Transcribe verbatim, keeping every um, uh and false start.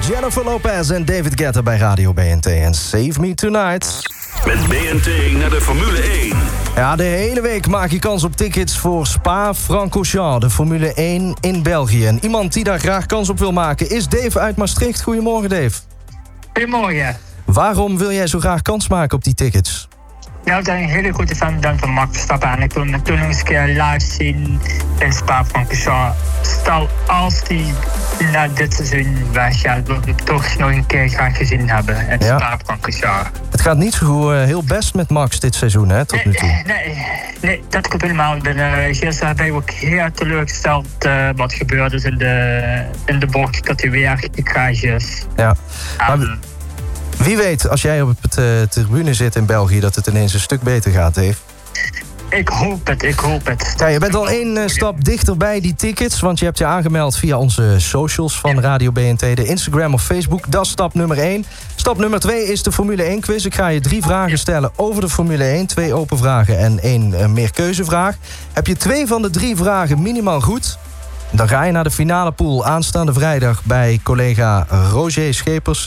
Jennifer Lopez en David Guetta bij Radio B N T en Save Me Tonight. Met B N T naar de Formule één. Ja, de hele week maak je kans op tickets voor Spa-Francorchamps, de Formule één in België. En iemand die daar graag kans op wil maken is Dave uit Maastricht. Goedemorgen, Dave. Goedemorgen. Waarom wil jij zo graag kans maken op die tickets? Nou, ik ben een hele grote fan dan van Max Verstappen. En ik wil hem toen nog eens een keer live zien in Spa-Francorchamps. Stel, als hij na dit seizoen weggaat, wil ik toch nog een keer graag gezien hebben in Ja. Spa-Francorchamps. Het gaat niet zo uh, heel best met Max dit seizoen, hè, tot nu toe. Nee, nee, nee, dat klopt helemaal. Ik ben, uh, gisteren ben ik ook heel teleurgesteld uh, wat gebeurd is in de, in de bocht, dat hij weer gecrashed is. Ja. Maar Um, wie weet, als jij op het uh, tribune zit in België, dat het ineens een stuk beter gaat, Dave. ik hoop het, ik hoop het. Ja, je bent al één uh, stap dichter bij die tickets, want je hebt je aangemeld via onze socials van Radio B N T, de Instagram of Facebook. Dat is stap nummer één. Stap nummer twee is de Formule één quiz. Ik ga je drie vragen stellen over de Formule één. Twee open vragen en één uh, meerkeuzevraag. Heb je twee van de drie vragen minimaal goed, dan ga je naar de finale pool aanstaande vrijdag bij collega Roger Schepers